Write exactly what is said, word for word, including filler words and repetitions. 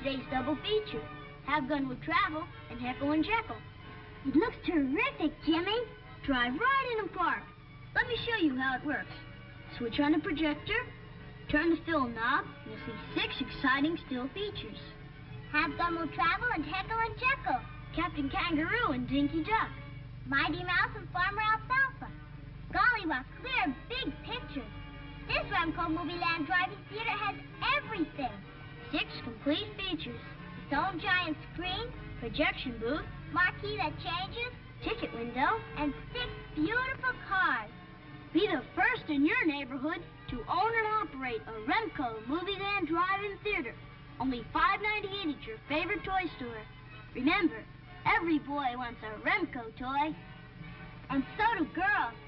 today's double feature. Have Gun Will Travel and Heckle and Jekyll. It looks terrific, Jimmy. Drive right in and park. Let me show you how it works. Switch on the projector, turn the film knob, and you'll see six exciting still features. Have Gun Will Travel and Heckle and Jekyll. Captain Kangaroo and Dinky Duck. Mighty Mouse and Farmer Alfalfa. Gollywog, clear, big pictures. This Remco Movie Land Driving Theater has everything. Six complete features. Its own giant screen, projection booth, marquee that changes, ticket window, and six beautiful cars. Be the first in your neighborhood to own and operate a Remco Movie Land Drive-In Theater. Only five ninety-eight at your favorite toy store. Remember, every boy wants a Remco toy. And so do girls.